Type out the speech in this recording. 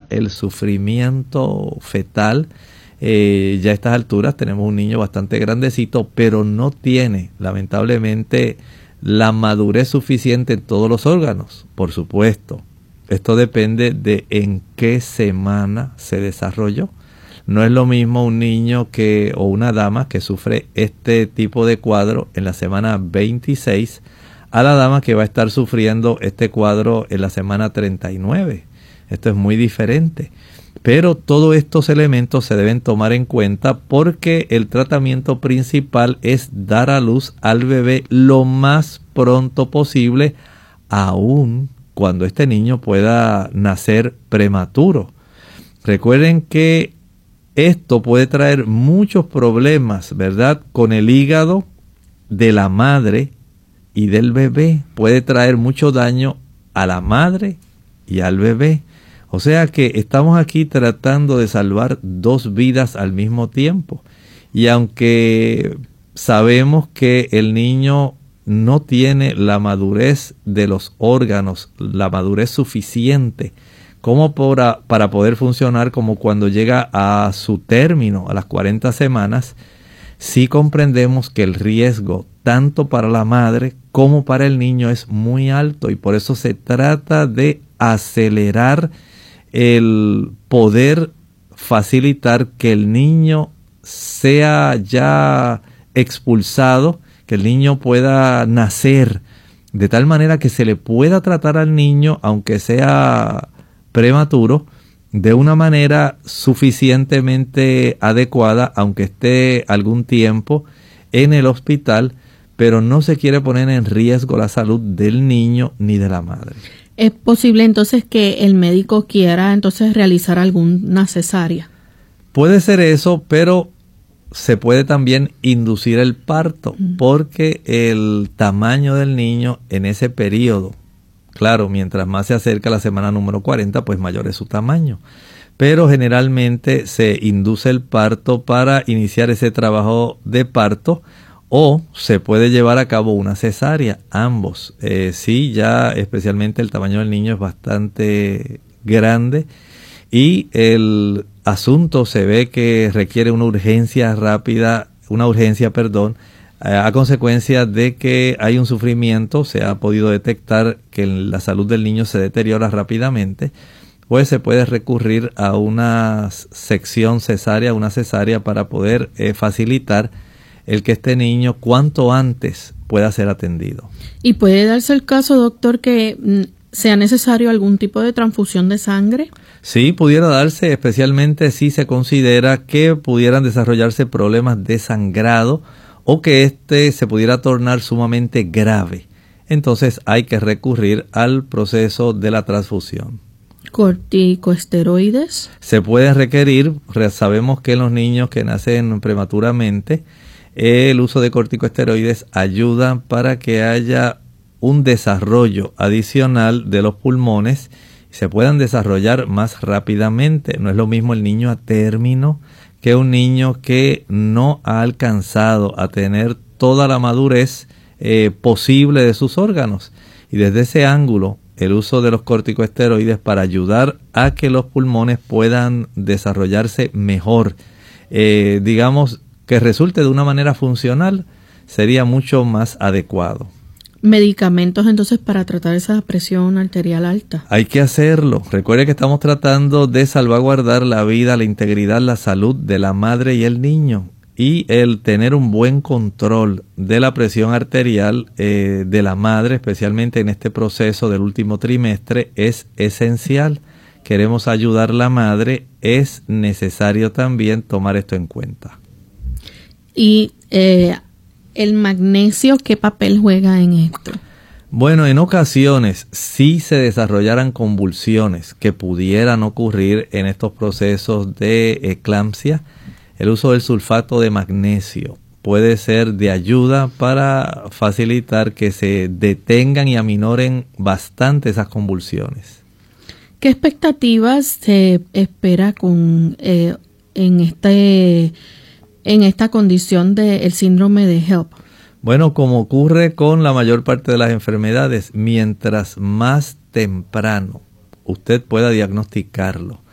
el sufrimiento fetal. Ya a estas alturas tenemos un niño bastante grandecito, pero no tiene, lamentablemente, la madurez suficiente en todos los órganos. Por supuesto, esto depende de en qué semana se desarrolló. No es lo mismo un niño o una dama que sufre este tipo de cuadro en la semana 26 a la dama que va a estar sufriendo este cuadro en la semana 39. Esto es muy diferente. Pero todos estos elementos se deben tomar en cuenta porque el tratamiento principal es dar a luz al bebé lo más pronto posible, aun cuando este niño pueda nacer prematuro. Recuerden que esto puede traer muchos problemas, ¿verdad? Con el hígado de la madre y del bebé. Puede traer mucho daño a la madre y al bebé. O sea que estamos aquí tratando de salvar dos vidas al mismo tiempo. Y aunque sabemos que el niño no tiene la madurez de los órganos, la madurez suficiente como para poder funcionar como cuando llega a su término, a las 40 semanas, sí comprendemos que el riesgo tanto para la madre como para el niño es muy alto y por eso se trata de acelerar el poder facilitar que el niño sea ya expulsado, que el niño pueda nacer de tal manera que se le pueda tratar al niño, aunque sea prematuro, de una manera suficientemente adecuada, aunque esté algún tiempo en el hospital, pero no se quiere poner en riesgo la salud del niño ni de la madre. ¿Es posible entonces que el médico quiera entonces realizar alguna cesárea? Puede ser eso, pero se puede también inducir el parto, porque el tamaño del niño en ese periodo, claro, mientras más se acerca la semana número 40, pues mayor es su tamaño. Pero generalmente se induce el parto para iniciar ese trabajo de parto, o se puede llevar a cabo una cesárea, ambos. Sí, ya especialmente el tamaño del niño es bastante grande y el asunto se ve que requiere una urgencia rápida, a consecuencia de que hay un sufrimiento. Se ha podido detectar que la salud del niño se deteriora rápidamente, pues se puede recurrir a una sección cesárea, una cesárea para poder facilitar el que este niño cuanto antes pueda ser atendido. ¿Y puede darse el caso, doctor, que sea necesario algún tipo de transfusión de sangre? Sí, pudiera darse, especialmente si se considera que pudieran desarrollarse problemas de sangrado o que este se pudiera tornar sumamente grave. Entonces hay que recurrir al proceso de la transfusión. ¿Corticosteroides? Se puede requerir. Sabemos que en los niños que nacen prematuramente, el uso de corticosteroides ayuda para que haya un desarrollo adicional de los pulmones y se puedan desarrollar más rápidamente. No es lo mismo el niño a término que un niño que no ha alcanzado a tener toda la madurez posible de sus órganos. Y desde ese ángulo, el uso de los corticosteroides para ayudar a que los pulmones puedan desarrollarse mejor, digamos, que resulte de una manera funcional, sería mucho más adecuado. ¿Medicamentos entonces para tratar esa presión arterial alta? Hay que hacerlo. Recuerde que estamos tratando de salvaguardar la vida, la integridad, la salud de la madre y el niño. Y el tener un buen control de la presión arterial de la madre, especialmente en este proceso del último trimestre, es esencial. Queremos ayudar a la madre, es necesario también tomar esto en cuenta. ¿Y el magnesio qué papel juega en esto? Bueno, en ocasiones sí se desarrollaran convulsiones que pudieran ocurrir en estos procesos de eclampsia. El uso del sulfato de magnesio puede ser de ayuda para facilitar que se detengan y aminoren bastante esas convulsiones. ¿Qué expectativas se espera en esta condición del síndrome de HELLP? Bueno, como ocurre con la mayor parte de las enfermedades, mientras más temprano usted pueda diagnosticarlo,